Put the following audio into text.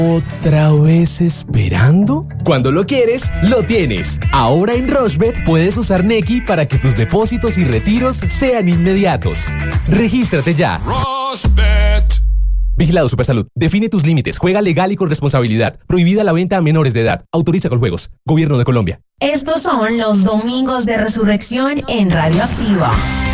¿Otra vez esperando? Cuando lo quieres, lo tienes. Ahora en Rushbet puedes usar Nequi para que tus depósitos y retiros sean inmediatos. Regístrate ya. Rushbet. Vigilado Supersalud. Define tus límites. Juega legal y con responsabilidad. Prohibida la venta a menores de edad. Autoriza con juegos. Gobierno de Colombia. Estos son los domingos de resurrección en Radioactiva.